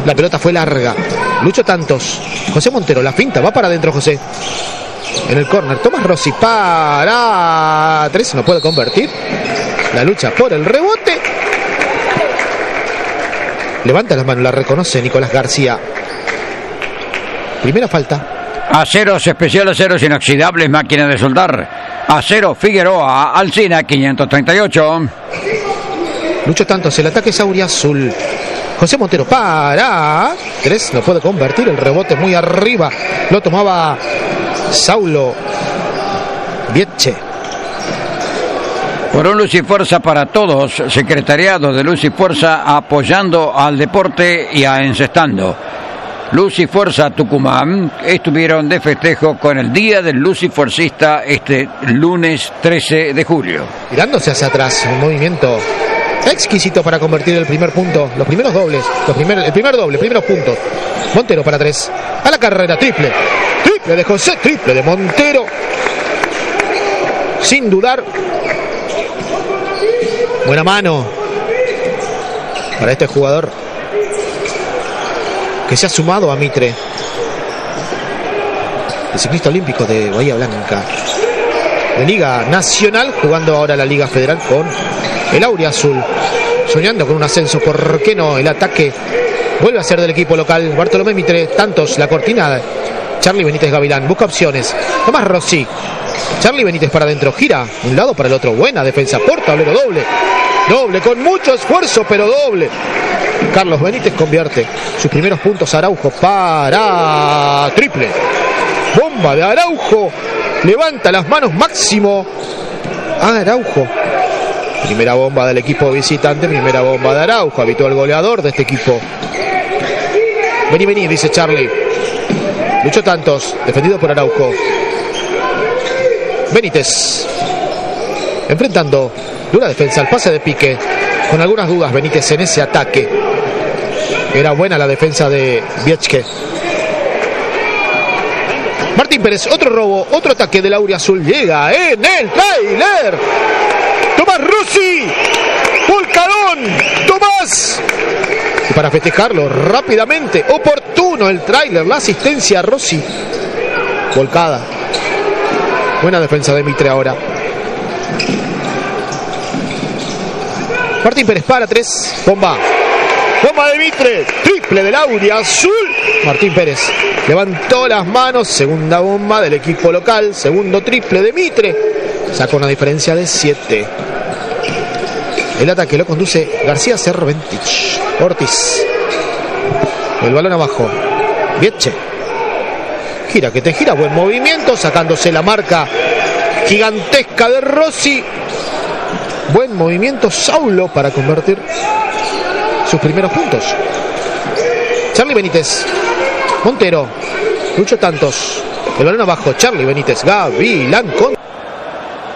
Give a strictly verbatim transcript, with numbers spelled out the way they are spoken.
La pelota fue larga. Lucho Tantos. José Montero, la finta, va para adentro José. En el córner, Tomás Rossi para tres, no puede convertir. La lucha por el rebote. Levanta las manos, la reconoce Nicolás García. Primera falta. Aceros especiales, aceros inoxidables, máquina de soldar. Acero Figueroa, Alsina, quinientos treinta y ocho. Lucho Tantos, el ataque es auriazul. José Montero para tres, no puede convertir. El rebote muy arriba. Lo tomaba Saulo Vietche. Por un Luz y Fuerza para todos, secretariado de Luz y Fuerza apoyando al deporte y a encestando. Luz y Fuerza Tucumán estuvieron de festejo con el Día del Luz y Fuercista este lunes trece de julio. Tirándose hacia atrás, un movimiento exquisito para convertir el primer punto, los primeros dobles, los primer, el primer doble, primeros puntos. Montero para tres, a la carrera, triple, triple de José, triple de Montero, sin dudar. Buena mano para este jugador que se ha sumado a Mitre, el ciclista olímpico de Bahía Blanca, de Liga Nacional, jugando ahora la Liga Federal con el Auriazul, soñando con un ascenso. ¿Por qué no? El ataque vuelve a ser del equipo local. Bartolomé Mitre, Tantos, la cortina. Charlie Benítez Gavilán busca opciones. Tomás Rossi, Charlie Benítez para adentro, gira un lado para el otro. Buena defensa por tablero, doble, doble con mucho esfuerzo, pero doble. Carlos Benítez convierte sus primeros puntos. Araujo para triple. Bomba de Araujo. Levanta las manos Máximo Araujo. Primera bomba del equipo visitante, primera bomba de Araujo, habitual goleador de este equipo. Vení, vení, dice Charlie. Lucho Tantos, defendido por Araujo. Benítez enfrentando dura defensa, el pase de pique. Con algunas dudas Benítez en ese ataque. Era buena la defensa de Vietche. Martín Pérez, otro robo, otro ataque del Auriazul. Llega en el tráiler Tomás Rossi, volcadón, Tomás. Y para festejarlo rápidamente, oportuno el tráiler, la asistencia a Rossi. Volcada. Buena defensa de Mitre ahora. Martín Pérez para tres, bomba. Bomba de Mitre, triple del Auriazul. Martín Pérez levantó las manos, segunda bomba del equipo local, segundo triple de Mitre. Saca una diferencia de siete. El ataque lo conduce García Cerventich. Ortiz. El balón abajo. Vietche. Gira que te gira. Buen movimiento. Sacándose la marca gigantesca de Rossi. Buen movimiento Saulo para convertir sus primeros puntos. Charlie Benítez. Montero. Lucho Tantos. El balón abajo. Charlie Benítez. Gavilán con